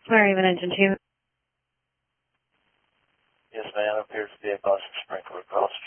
Raven Engine 2. Yes, ma'am. Appears to be a bus sprinkler cross